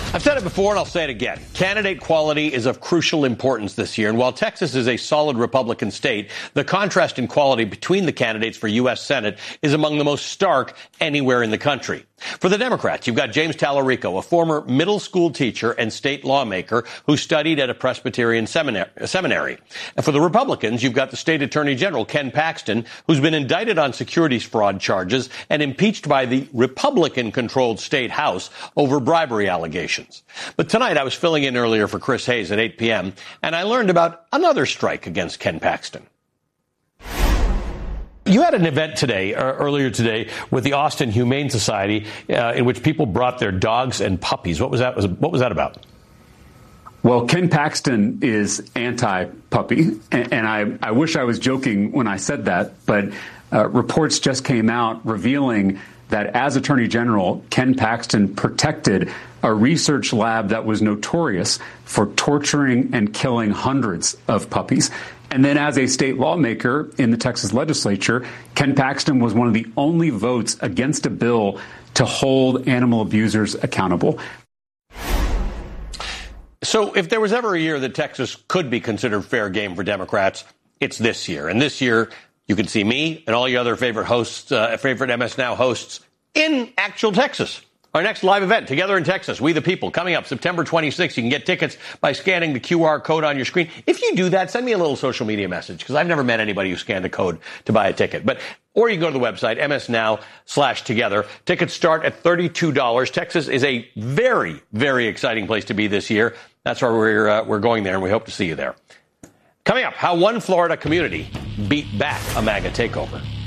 I've said it before and I'll say it again. Candidate quality is of crucial importance this year. And while Texas is a solid Republican state, the contrast in quality between the candidates for U.S. Senate is among the most stark anywhere in the country. For the Democrats, you've got James Talarico, a former middle school teacher and state lawmaker who studied at a Presbyterian seminary. And for the Republicans, you've got the state attorney general, Ken Paxton, who's been indicted on securities fraud charges and impeached by the Republican-controlled state House over bribery allegations. But tonight, I was filling in earlier for Chris Hayes at 8 p.m., and I learned about another strike against Ken Paxton. You had an event today, earlier today, with the Austin Humane Society, in which people brought their dogs and puppies. What was that about? Well, Ken Paxton is anti-puppy, and I wish I was joking when I said that, but reports just came out revealing that as Attorney General, Ken Paxton protected a research lab that was notorious for torturing and killing hundreds of puppies. And then as a state lawmaker in the Texas legislature, Ken Paxton was one of the only votes against a bill to hold animal abusers accountable. So if there was ever a year that Texas could be considered fair game for Democrats, it's this year. And this year, you can see me and all your other favorite hosts, favorite MS Now hosts in actual Texas. Our next live event, Together in Texas, We the People, coming up September 26th. You can get tickets by scanning the QR code on your screen. If you do that, send me a little social media message, because I've never met anybody who scanned a code to buy a ticket. Or you can go to the website, msnow.com/together. Tickets start at $32. Texas is a very, very exciting place to be this year. That's why we're going there, and we hope to see you there. Coming up, how one Florida community beat back a MAGA takeover.